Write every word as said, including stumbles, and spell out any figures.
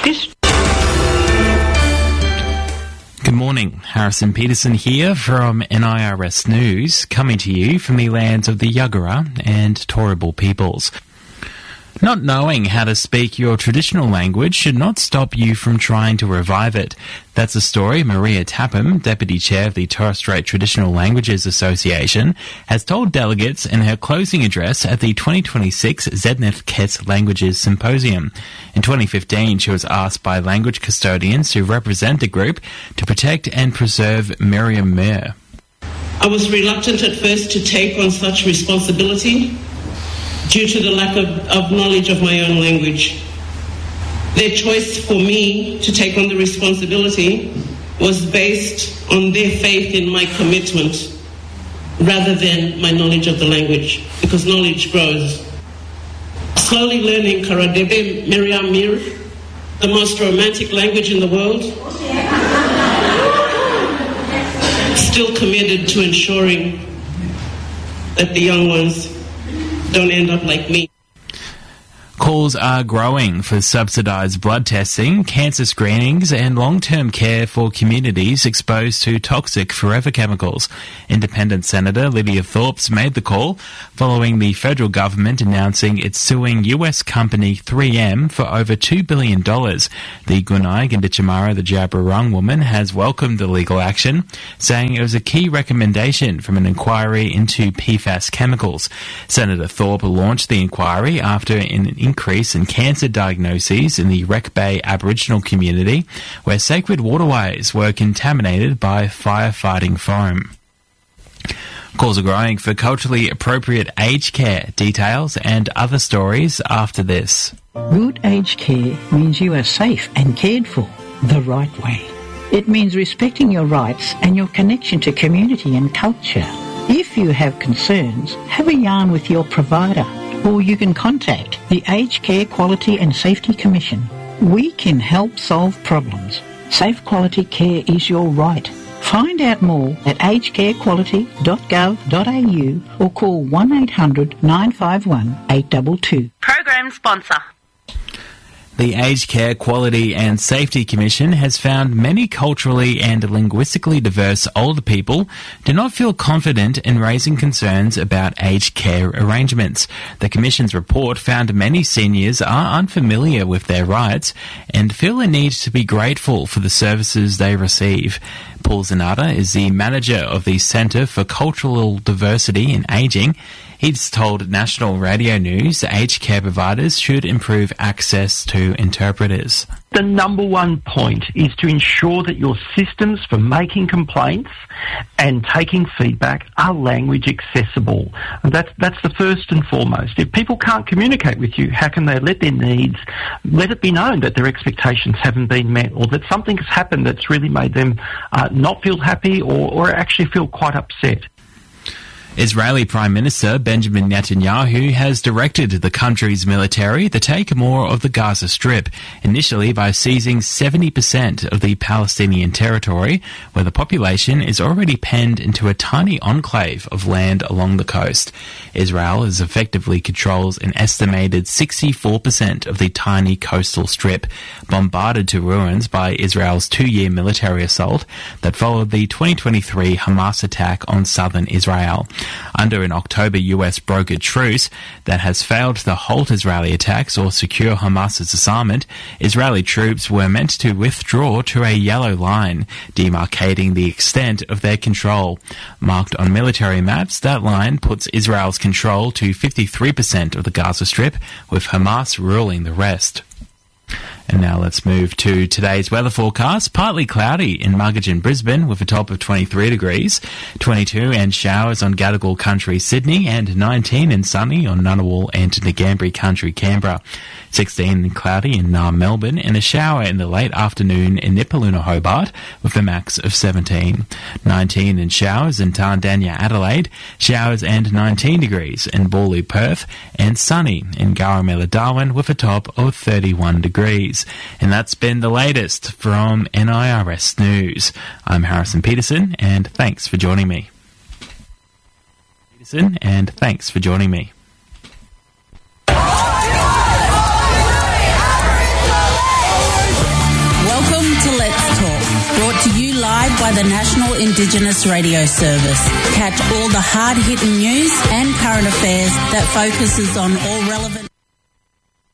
This Good morning, Harrison Peterson here from N I R S News, coming to you from the lands of the Yagara and Turrbal peoples. Not knowing how to speak your traditional language should not stop you from trying to revive it. That's a story Maria Tapham, Deputy Chair of the Torres Strait Traditional Languages Association, has told delegates in her closing address at the twenty twenty-six Zedneth Ket Languages Symposium. In twenty fifteen, she was asked by language custodians who represent the group to protect and preserve Miriam Mir. I was reluctant at first to take on such responsibility due to the lack of, of knowledge of my own language. Their choice for me to take on the responsibility was based on their faith in my commitment rather than my knowledge of the language, because knowledge grows. Slowly learning Karadebe Miriam Mir, the most romantic language in the world, still committed to ensuring that the young ones don't end up like me. Calls are growing for subsidised blood testing, cancer screenings and long-term care for communities exposed to toxic forever chemicals. Independent Senator Lydia Thorpe made the call following the federal government announcing it's suing U S company three M for over two billion dollars. The Gunai Gunditjmara, the Djab-Wurrung woman, has welcomed the legal action, saying it was a key recommendation from an inquiry into P FAS chemicals. Senator Thorpe launched the inquiry after an increase in cancer diagnoses in the Wreck Bay Aboriginal community, where sacred waterways were contaminated by firefighting foam. Calls are growing for culturally appropriate aged care. Details and other stories after this. good aged care means you are safe and cared for the right way. It means respecting your rights and your connection to community and culture. If you have concerns, have a yarn with your provider, or you can contact the Aged Care Quality and Safety Commission. We can help solve problems. Safe quality care is your right. Find out more at aged care quality dot gov dot a u or call one eight hundred nine five one eight two two. Program sponsor. The Aged Care Quality and Safety Commission has found many culturally and linguistically diverse older people do not feel confident in raising concerns about aged care arrangements. The Commission's report found many seniors are unfamiliar with their rights and feel a need to be grateful for the services they receive. Paul Zanata is the manager of the Centre for Cultural Diversity in Ageing. He's told National Radio News aged care providers should improve access to interpreters. The number one point is to ensure that your systems for making complaints and taking feedback are language accessible. And that's, that's the first and foremost. If people can't communicate with you, how can they let their needs, let it be known that their expectations haven't been met, or that something has happened that's really made them uh, not feel happy or, or actually feel quite upset. Israeli Prime Minister Benjamin Netanyahu has directed the country's military to take more of the Gaza Strip, initially by seizing seventy percent of the Palestinian territory, where the population is already penned into a tiny enclave of land along the coast. Israel is effectively controls an estimated sixty-four percent of the tiny coastal strip, bombarded to ruins by Israel's two-year military assault that followed the twenty twenty-three Hamas attack on southern Israel. Under an October U S brokered truce that has failed to halt Israeli attacks or secure Hamas's disarmament, Israeli troops were meant to withdraw to a yellow line, demarcating the extent of their control. Marked on military maps, that line puts Israel's control to fifty-three percent of the Gaza Strip, with Hamas ruling the rest. And now let's move to today's weather forecast. Partly cloudy in Muggeridge and Brisbane with a top of twenty-three degrees, twenty-two and showers on Gadigal Country, Sydney, and nineteen and sunny on Ngunnawal and Ngambri Country, Canberra. sixteen and cloudy in Naarm, Melbourne, and a shower in the late afternoon in Nipaluna, Hobart, with a max of seventeen. nineteen and showers in Tandanya, Adelaide, showers and nineteen degrees in Bawley, Perth, and sunny in Garamela, Darwin, with a top of thirty-one degrees. And that's been the latest from N I R S News. I'm Harrison Peterson, and thanks for joining me. Peterson, and thanks for joining me. to Let's Talk, brought to you live by the National Indigenous Radio Service. Catch all the hard-hitting news and current affairs that focuses on all relevant...